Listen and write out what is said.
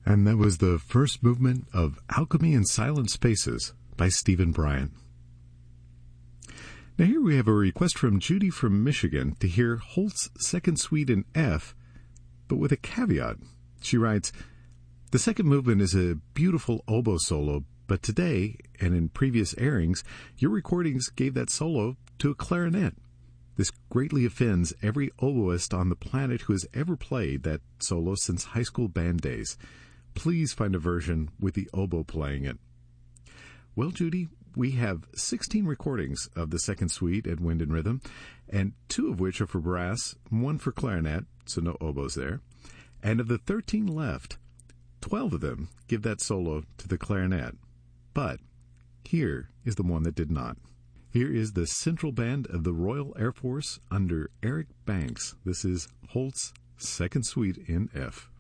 And that was the first movement of Alchemy in Silent Spaces by Stephen Bryant. Now here we have a request from Judy from Michigan to hear Holst's Second Suite in F, but with a caveat. She writes, "The second movement is a beautiful oboe solo, but today, and in previous airings, your recordings gave that solo to a clarinet. This greatly offends every oboist on the planet who has ever played that solo since high school band days. Please find a version with the oboe playing it." Well, Judy, we have 16 recordings of the second suite at Wind and Rhythm, and 2 of which are for brass, 1 for clarinet, so no oboes there. And of the 13 left, 12 of them give that solo to the clarinet. But here is the one that did not. Here is the Central Band of the Royal Air Force under Eric Banks. This is Holst's Second Suite in F.